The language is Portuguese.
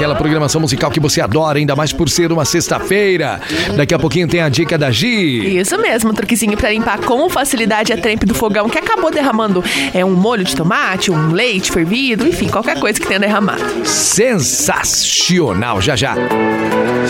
aquela programação musical que você adora, ainda mais por ser uma sexta-feira. Daqui a pouquinho tem a dica da Gi. Isso mesmo, um truquezinho pra limpar com facilidade a trempe do fogão que acabou derramando um molho de tomate, um leite fervido, enfim, qualquer coisa que tenha derramado. Sensacional, já já.